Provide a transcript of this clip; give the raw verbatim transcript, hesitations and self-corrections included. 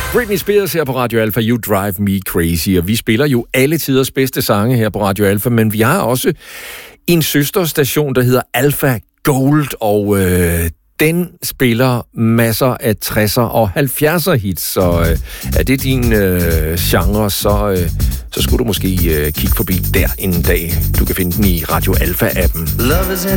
Britney Spears her på Radio Alpha, You Drive Me Crazy, og vi spiller jo alle tiders bedste sange her på Radio Alpha, men vi har også en søsterstation, der hedder Alpha Gold, og øh, den spiller masser af tresser og halvfjerdser hits, så øh, er det din øh, genre, så, øh, så skulle du måske øh, kigge forbi der en dag. Du kan finde den i Radio Alpha-appen. Love is in